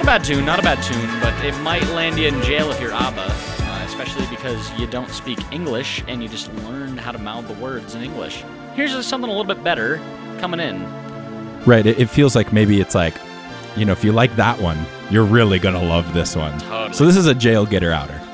bad tune, not a bad tune, but it might land you in jail if you're ABBA, especially because you don't speak English and you just learn how to mouth the words in English. Here's something a little bit better coming in. Right, it feels like maybe it's like, if you like that one, you're really going to love this one. Totally. So this is a Jail Getter Outer.